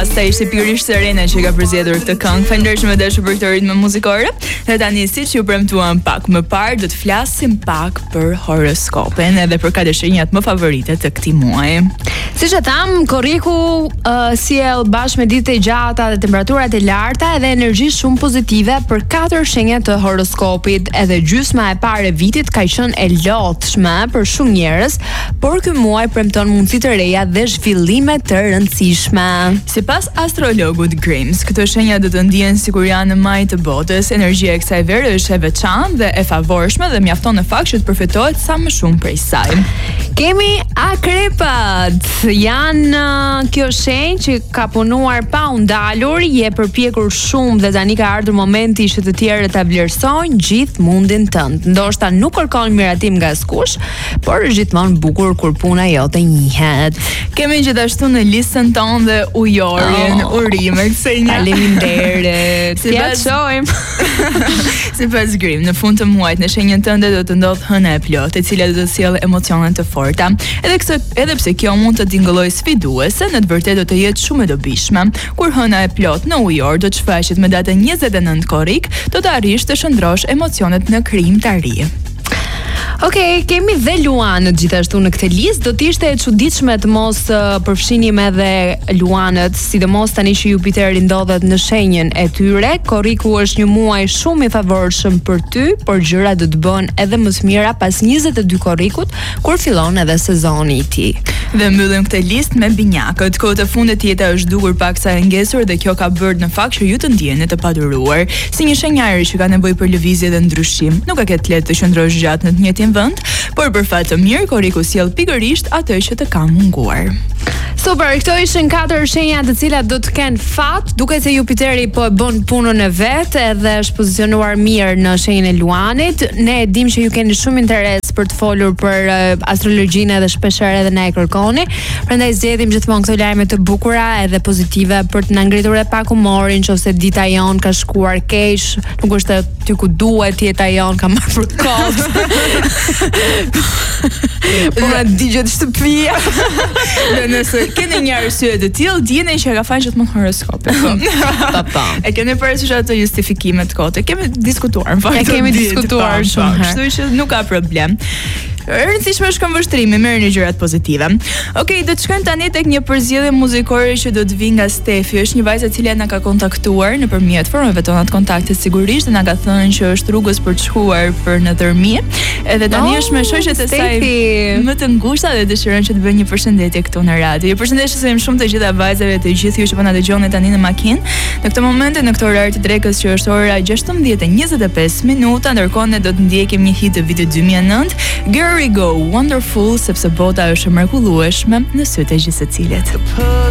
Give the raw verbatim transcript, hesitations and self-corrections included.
Rasta ishte pikërisht Serena që ka përzgjedhur këtë këngë. Falënderoj më dashur për këtë ritëm muzikore. Dhe tani siç ju premtuam pak më parë do të flasim pak për horoskopin edhe për katër shenjat më favorite të këtij muaji. Siç e tham, korriku uh, sjell bashkë me ditë të gjata dhe temperaturat e larta edhe energji shumë pozitive për katër shenjat të horoskopit. Edhe gjysma e parë e vitit ka qenë e lodhshme për shumë njerëz, por ky muaj premton mundësi të reja dhe zhvillime të rëndësishme. Sipas astrologut Grims, këto shenja do të ndihen sikur janë në maj të botës. Energjia e kësaj vere është e veçantë dhe e favorshme dhe mjafton në fakt që të përfitohet sa më shumë prej saj. Kemi akrepët. Janë uh, kjo shenjë që ka punuar pa u ndalur, je përpjekur shumë dhe tani ka ardhur momenti që të tjerë ta vlerësojnë gjithë mundin tënd. Ndoshta nuk kërkon miratim nga askush, por është gjithmonë bukur kur puna jote njihet. Kemi gjithashtu në listën tonë dhe ujorin, oh, urime kësaj një. Faleminderit. Si ja shohim. Sipas Grim, në fund të muajit në shenjën tënde do të ndodh hëna e plotë, e cila do të sjellë emocione të forta. Edhe këso, edhe pse kjo mund të tingëllojë sfiduese, në të vërtetë do të jetë shumë e dobishme. Kur hëna e plotë në ujor do të shfaqet me datën njëzet e nëntë korrik, do të arrish të shndrosh emocionet në krijimtari. Okej, okay, kemi dhe luanët gjithashtu në këtë listë. Do të ishte e çuditshme të mos uh, përfshinim edhe luanët, sidomos tani që Jupiteri ndodhet në shenjën e tyre. Korriku është një muaj shumë i favorshëm për ty, por gjërat do të bëhen edhe më të mira pas njëzet e dy korrikut, kur fillon edhe sezoni i tij. Dhe mbyllim këtë listë me binjakët. Kohët e fundit jeta është dukur paksa e ngesur dhe kjo ka bërë në fakt që ju të ndjeni të paduruar, si një shenjari që ka nevojë për lëvizje dhe ndryshim. Nuk ka ketë lehtë të qëndrosh gjatë në të njëjtin vend, por për fat të mirë korriku sjell pikërisht atë që të ka munguar. Super, këto ishin katër shenja të cilat do të kenë fat, duke se Jupiteri po e bën punën e vet edhe është pozicionuar mirë në shenjën e Luanit. Ne e dim që ju keni shumë interes për të folur për uh, astrologjinë edhe shpeshherë edhe na e kërkoni. Prandaj zgjedhim gjithmonë këto lajme të bukura edhe pozitive për të na ngritur edhe pak humorin, nëse dita jon ka shkuar keq, nuk është ty ku duhet, jeta jon ka marrë për kot. Po na digjet shtëpia. Dhe nëse keni një arsye të tillë, dijeni që ka faqe gjithmonë horoskopin. Pa pa. E keni parasysh ato justifikime të kote. Kemi diskutuar në fakt. E kemi diskutuar shumë herë. Kështu që nuk ka problem. Rëndësishme është këmbështrimi, merrni gjërat pozitive. Okej, okay, do të shkojmë tani tek një përzgjedhje muzikore që do të vinë nga Stefi. Është një vajzë e cila na ka kontaktuar nëpërmjet formave tona të kontaktit sigurisht dhe na ka thënë që është rrugës për të shkuar për në Dërmi. Edhe tani oh, është me shoqet e saj më të ngushta dhe dëshiron që të bëjë një përshëndetje këtu në radio. Ju përshëndesim shumë të gjitha vajzave, të gjithë ju që po na dëgjoni tani në makinë. Në këtë moment, në këtë orar të drekës që është ora gjashtëmbëdhjetë e njëzet e pesë minuta, ndërkohë ne do të ndjekim një hit të vitit dy mijë e nëntë. Here we go, wonderful, sepse bota është e mrekullueshme në sytë e gjithë secilit.